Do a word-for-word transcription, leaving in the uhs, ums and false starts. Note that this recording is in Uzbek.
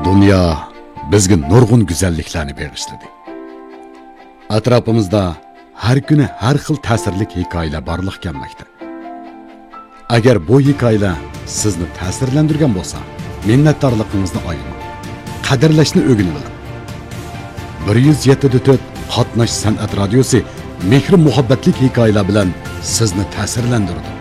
Dünya bizga nurg'un go'zalliklarni bag'ishladi. Atrofimizda har kuni har xil ta'sirli hikoyalar borliq kelmoqda. Agar bu hikoyalar sizni ta'sirlantirgan bo'lsa, minnatdorligingizni ayamang. Qadrlashni o'rganib oling. bir yuz yetti nuqta to'rt Qatnash san'at radiosi mehr muhabbatli hikoyalar bilan sizni ta'sirlantirdi.